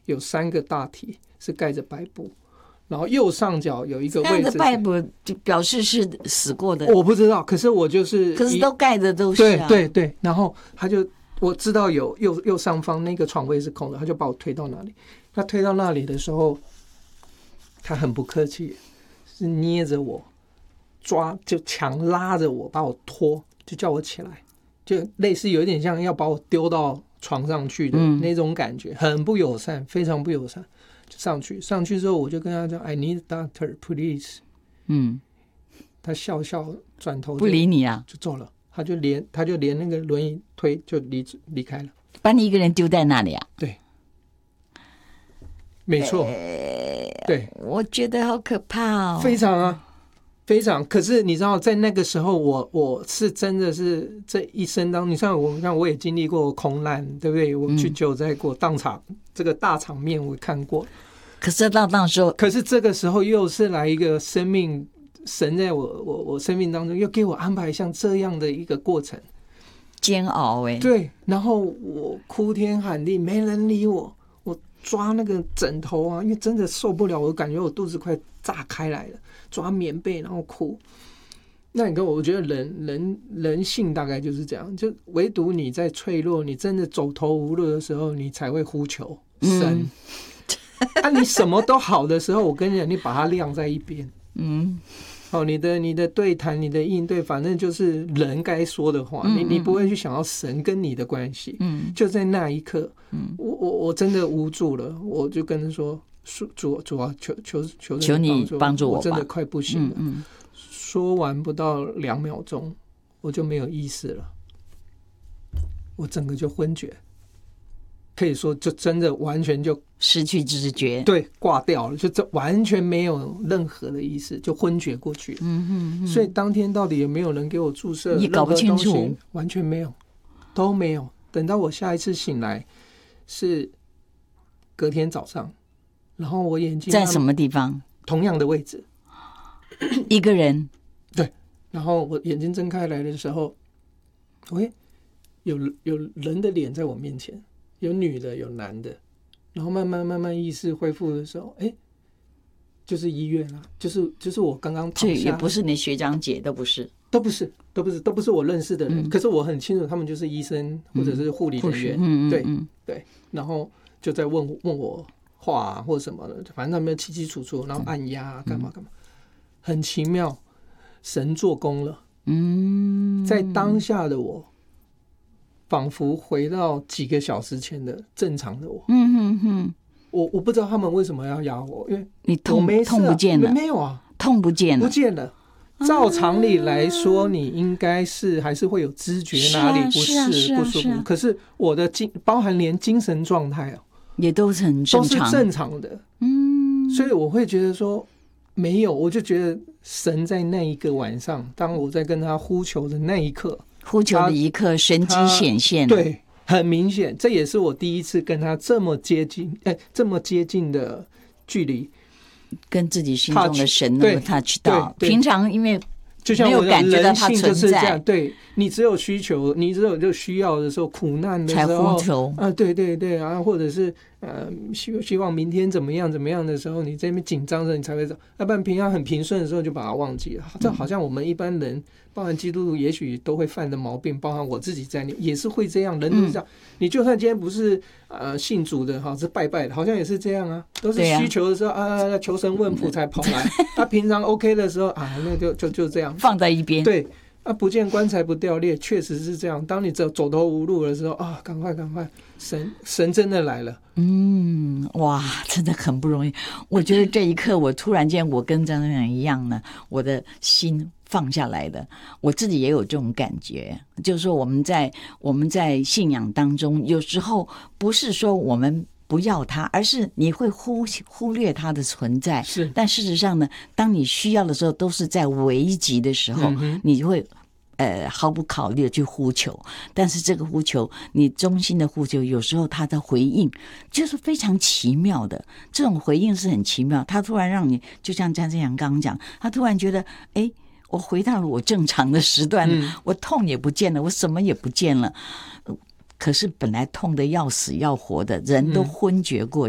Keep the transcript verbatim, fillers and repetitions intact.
有三个大体是盖着白布，然后右上角有一个位置， 盖着白布就表示是死过的。 我不知道，可是我就是， 可是都盖的都是、啊、 对对对，然后他就我知道有右右上方那个床位是空的，他就把我推到那里。他推到那里的时候，他很不客气，是捏着我，抓就强拉着我，把我拖，就叫我起来，就类似有点像要把我丢到床上去的那种感觉，很不友善，非常不友善。就上去，上去之后我就跟他讲 ，I need doctor, please。嗯，他笑笑，转头不理你啊， 就走了。他就连他就连那个轮椅推就离离开了， 把你一个人丢在那里啊？ 对。没错、 欸， 对， 我觉得好可怕哦， 非常啊，非常。可是你知道，在那个时候我，我我是真的是这一生当中，你像我，像我也经历过空难，对不对？我去救灾过，当场这个大场面我看过。 可是到那时候， 可是这个时候又是来一个生命，神在我我我生命当中又给我安排像这样的一个过程， 煎熬哎、欸， 对。然后我哭天喊地，没人理我。抓那个枕头啊，因为真的受不了，我感觉我肚子快炸开来了。抓棉被，然后哭。那你跟我，我觉得人人人性大概就是这样，就唯独你在脆弱，你真的走投无路的时候，你才会呼求神。嗯、啊，你什么都好的时候，我跟你讲，你把它晾在一边。嗯。哦，你的你的对谈，你的应对，反正就是人该说的话，嗯、你你不会去想到神跟你的关系。嗯，就在那一刻，嗯，我我我真的无助了，我就跟他说：“主主啊，求求求求你帮助我吧， 我真的快不行了。嗯”嗯，说完不到两秒钟，我就没有意识了，我整个就昏厥。可以说，就真的完全就失去知觉， 对，挂掉了，就这完全没有任何的意思，就昏厥过去。嗯嗯嗯。所以当天到底有没有人给我注射？ 你搞不清楚， 完全没有，都没有。等到我下一次醒来是隔天早上，然后我眼睛在什么地方？ 同样的位置， 一个人。 对，然后我眼睛睁开来的时候，喂，有有人的脸在我面前。有女的，有男的，然后慢慢慢慢意识恢复的时候，哎，就是医院啊，就是就是我刚刚躺下， 这也不是你学长姐，都不是， 都不是，都不是，都不是我认识的人。嗯、可是我很清楚，他们就是医生或者是护理人员，嗯、对、嗯、对，然后就在问问我话、啊、或者什么的，反正他们清清楚楚，然后按压、啊、干嘛干嘛，很奇妙，神做工了。嗯，在当下的我。仿佛回到几个小时前的正常的我。嗯哼哼，我我不知道他们为什么要压我，因为你痛没、啊、 痛不见了， 没有啊， 痛不见了， 不见了。照常理来说，你应该是还是会有知觉哪里不适、啊是啊、不舒服。是啊是啊、可是我的精包含连精神状态哦， 也都是很正常， 都是正常的。嗯，所以我会觉得说没有，我就觉得神在那一个晚上，当我在跟他呼求的那一刻。 呼求的一刻，神迹显现， 对，很明显，这也是我第一次跟他这么接近，哎，这么接近的距离， 跟自己心中的神能够 touch 到。平常因为就像我的人性就是这样，对，你只有需求，你只有就需要的时候，苦难的时候才呼求啊，对对对啊，或者是呃希希望明天怎么样怎么样的时候，你在那边紧张的，你才会找，要不然平常很平顺的时候就把它忘记了。这好像我们一般人，包含基督徒，也许都会犯的毛病，包含我自己在内，也是会这样，人都是这样。嗯、你就算今天不是呃信主的哈，是拜拜的，好像也是这样啊，都是需求的时候 啊, 啊，求神问卜才跑来。他、啊、平常 OK 的时候啊，那就就就这样放在一边。 对。啊，不见棺材不掉裂，确实是这样。当你走走投无路的时候啊，赶快赶快，神神真的来了。 嗯，哇，真的很不容易。我觉得这一刻，我突然间，我跟张张一样呢，我的心放下来的。我自己也有这种感觉，就是说我们在我们在信仰当中，有时候不是说我们不要它，而是你会忽忽略它的存在。 是， 但事实上呢，当你需要的时候，都是在危急的时候，嗯、你会呃毫不考虑的去呼求。但是这个呼求，你衷心的呼求，有时候他的回应就是非常奇妙的。这种回应是很奇妙，他突然让你，就像詹正阳刚刚讲，他突然觉得，哎，我回到了我正常的时段，嗯、我痛也不见了，我什么也不见了。可是本来痛得要死要活的人都昏厥过